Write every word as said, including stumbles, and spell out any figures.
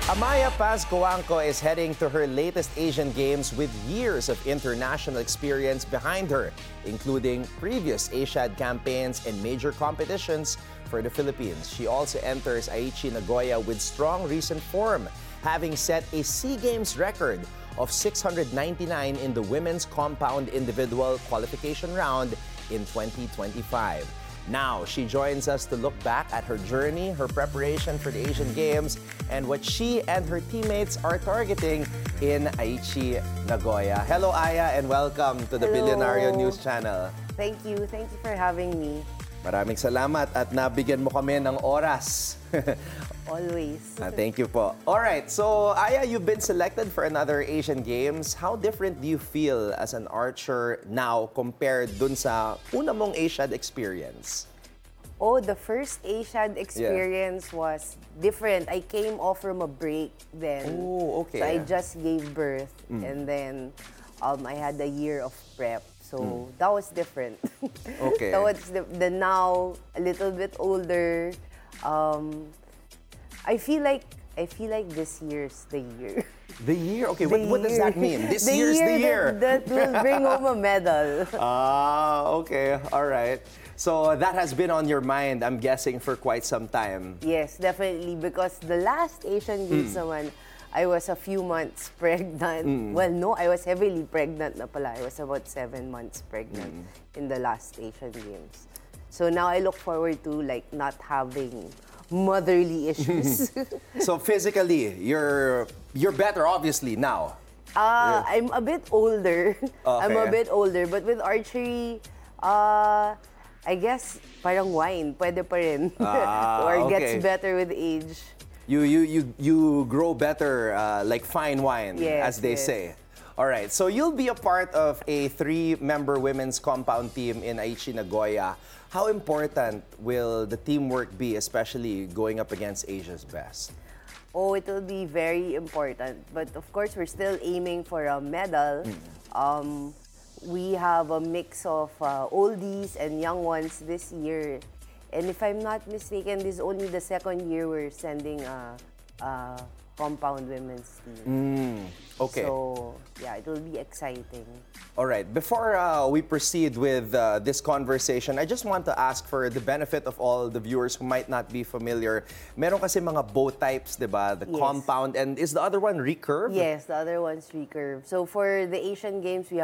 Amaya Paz Coanco is heading to her latest Asian Games with years of international experience behind her, including previous Asiad campaigns and major competitions for the Philippines. She also enters Aichi Nagoya with strong recent form, having set a SEA Games record of six hundred ninety-nine in the women's compound individual qualification round in twenty twenty-five. Now, she joins us to look back at her journey, her preparation for the Asian Games, and what she and her teammates are targeting in Aichi Nagoya. Hello, Aya, and welcome to the Hello. Billionario News Channel. Thank you. Thank you for having me. Maraming salamat at nabigyan mo kami ng oras. Always. Ah, thank you po. All right, so Aya, you've been selected for another Asian Games. How different do you feel as an archer now compared dun sa una mong Asiad experience? Oh, the first Asiad experience yeah. was different. I came off from a break then. Oh, okay. So I just gave birth Mm. and then um, I had a year of prep. So Mm. that was different. Okay. That was the, the now a little bit older. Um, I feel like I feel like this year's the year. The year? Okay, The what, what does year. that mean? This the year's year the year. That, that will bring home a medal. Ah, okay. All right. So that has been on your mind, I'm guessing, for quite some time. Yes, definitely. Because the last Asian Games naman, I was a few months pregnant. Mm. Well, no, I was heavily pregnant na pala. I was about seven months pregnant Mm. in the last Asian Games. So now I look forward to like not having motherly issues. So physically, you're you're better, obviously, now. Uh, I'm a bit older. I'm a Okay. bit older. But with archery, uh, I guess parang wine, pwede pa rin. Ah, Or okay. gets better with age. You you you you grow better uh, like fine wine, Yes, as they yes. say. All right, so you'll be a part of a three-member women's compound team in Aichi Nagoya. How important will the teamwork be, especially going up against Asia's best? Oh, it will be very important. But of course, we're still aiming for a medal. Um, we have a mix of uh, oldies and young ones this year. And if I'm not mistaken, this is only the second year we're sending a, a compound women's team. Mm, okay. So, yeah, it will be exciting. All right. Before uh, we proceed with uh, this conversation, I just want to ask for the benefit of all the viewers who might not be familiar. Meron kasi mga bow types, di ba? The Yes. compound, and is the other one recurve? Yes, the other one's recurve. So for the Asian Games, we